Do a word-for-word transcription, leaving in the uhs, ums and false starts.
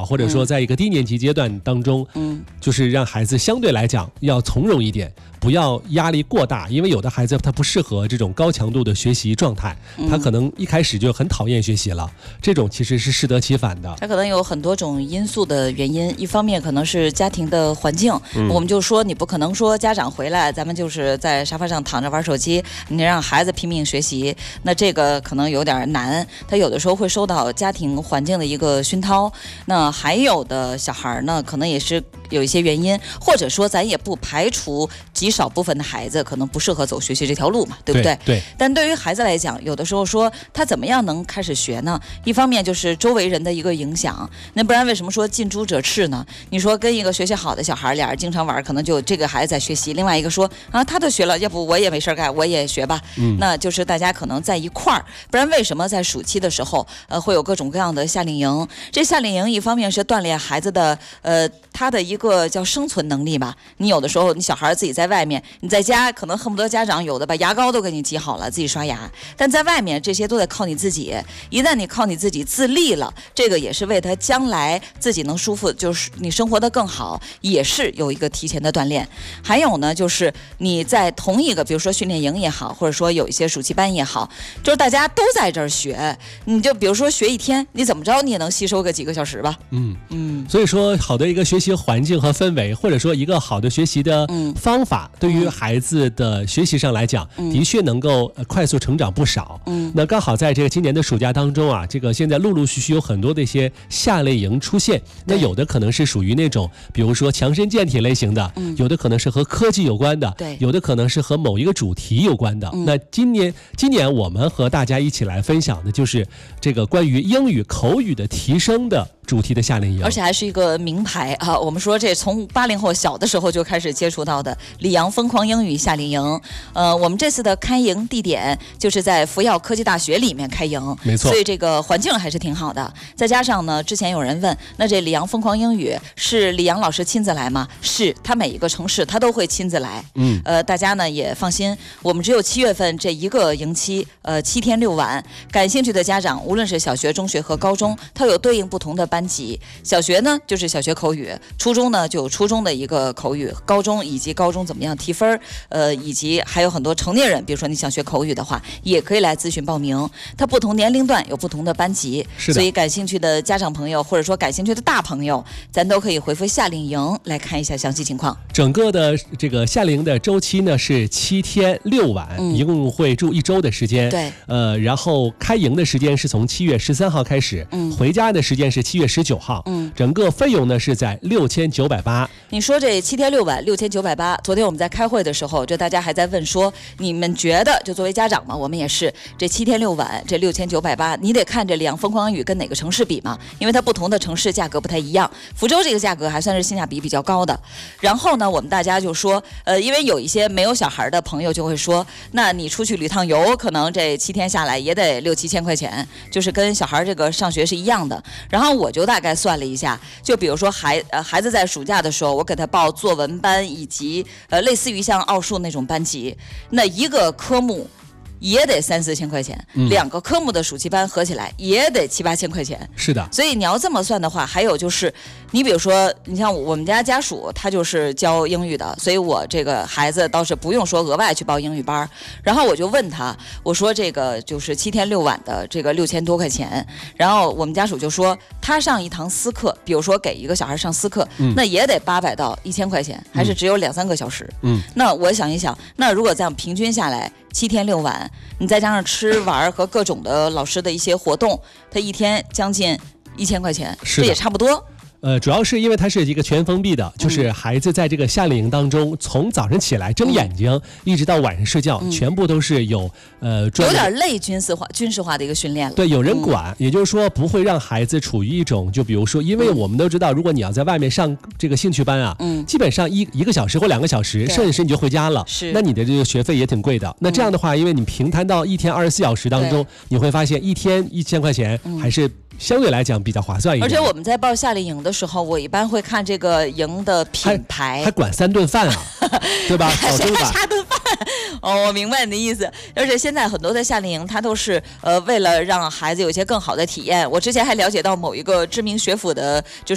或者说在一个低年级阶段当中，嗯，就是让孩子相对来讲要从容一点，不要压力过大，因为有的孩子他不适合这种高强度的学习状态，他可能一开始就很讨厌学习了，这种其实是适得其反的。 他可能有很多种因素的原因，一方面可能是家庭的环境，嗯、我们就说你不可能说家长回来咱们就是在沙发上躺着玩手机，你让孩子拼命学习，那这个可能有点难，他有的时候会受到家庭环境的一个熏陶。那还有的小孩呢，可能也是有一些原因，或者说咱也不排除极少部分的孩子可能不适合走学习这条路嘛，对不对？ 对。对。 但对于孩子来讲，有的时候说他怎么样能开始学呢？一方面就是周围人的一个影响，那不然为什么说近朱者赤呢？你说跟一个学习好的小孩，俩人经常玩，可能就这个孩子在学习，另外一个说啊，他都学了，要不我也没事干，我也学吧。嗯，那就是大家可能在一块儿，不然为什么在暑期的时候，呃，会有各种各样的夏令营？这夏令营一方面是锻炼孩子的，呃，他的一个叫生存能力吧。你有的时候你小孩自己在外面，你在家可能恨不得家长有的把牙膏都给你挤好了，自己刷牙，但在外面这些都得靠你自己。一旦你靠你自己自立了，这个也是为他将来自己能舒服，就是你生活得更好，也是有一个提前的锻炼。还有呢，就是你在同一个，比如说训练营也好，或者说有一些暑期班也好，就是大家都在这儿学，你就比如说学一天，你怎么着你也能吸收个几个小时吧。 嗯嗯，所以说好的一个学习环境和氛围，或者说一个好的学习的方法，嗯、对于孩子的学习上来讲，嗯、的确能够快速成长不少。嗯，那刚好在这个今年的暑假当中啊，这个现在陆陆续续有很多的一些夏令营出现，那有的可能是属于那种，比如说强身健体类型的，嗯、有的可能是和科技有关的，对，有的可能是和某一个主题有关的。嗯、那今年今年我们和大家一起来分享的就是这个关于英语口语的提升的主题的夏令营， 而且还是一个名牌啊！我们说这从八零后小的时候就开始接触到的里昂疯狂英语夏令营。呃，我们这次的开营地点就是在福耀科技大学里面开营， 没错， 所以这个环境还是挺好的。再加上呢，之前有人问，那这里昂疯狂英语是里昂老师亲自来吗？是，他每一个城市他都会亲自来。嗯，呃，大家呢也放心，我们只有七月份这一个营期，呃，七天六晚。感兴趣的家长，无论是小学、中学和高中，它有对应不同的班级。小学呢就是小学口语，初中呢就有初中的一个口语，高中以及高中怎么样提分，呃，以及还有很多成年人，比如说你想学口语的话，也可以来咨询报名。它不同年龄段有不同的班级，所以感兴趣的家长朋友或者说感兴趣的大朋友，咱都可以回复夏令营来看一下详细情况。 整个的这个夏令营的周期呢是七天六晚，嗯、一共会住一周的时间。对，呃，然后开营的时间是从七月十三号开始，嗯、回家的时间是七月十九号。嗯，整个费用呢是在六千九百八。 你说这七天六晚六千九百八，昨天我们在开会的时候，就大家还在问说，你们觉得就作为家长嘛，我们也是这七天六晚这六千九百八，你得看这里昂疯狂英语跟哪个城市比嘛，因为它不同的城市价格不太一样。福州这个价格还算是性价比比较高的。然后呢，我们大家就说，呃，因为有一些没有小孩的朋友就会说，那你出去旅趟游，可能这七天下来也得六七千块钱，就是跟小孩这个上学是一样的。然后我就大概算了一下，就比如说孩呃孩子在暑假的时候，我给他报作文班以及呃类似于像奥数那种班级，那一个科目也得三四千块钱，嗯、两个科目的暑期班合起来也得七八千块钱。 是的， 所以你要这么算的话，还有就是，你比如说，你像我们家家属，他就是教英语的，所以我这个孩子倒是不用说额外去报英语班。然后我就问他，我说这个就是七天六晚的这个六千多块钱，然后我们家属就说，他上一堂私课，比如说给一个小孩上私课，嗯、那也得八百到一千块钱，还是只有两三个小时。嗯，那我想一想，那如果这样平均下来，七天六晚，你再加上吃玩和各种的老师的一些活动，他一天将近一千块钱，这也差不多。 呃，主要是因为它是一个全封闭的，就是孩子在这个夏令营当中，从早上起来睁眼睛，嗯、一直到晚上睡觉，嗯、全部都是有呃专有点类军事化、军事化的一个训练了。 对，有人管，嗯、也就是说不会让孩子处于一种，就比如说，因为我们都知道，如果你要在外面上这个兴趣班啊，嗯、基本上一一个小时或两个小时，剩下时你就回家了，是，那你的这个学费也挺贵的。那这样的话，因为你平摊到一天二十四小时当中，你会发现一天一千块钱还是相对来讲比较划算一点。 而且我们在报夏令营的时候，我一般会看这个营的品牌， 还, 还管三顿饭啊，对吧？ 谁还仨顿饭？哦，我明白你的意思。而且现在很多的夏令营，它都是呃为了让孩子有一些更好的体验。我之前还了解到某一个知名学府的，就是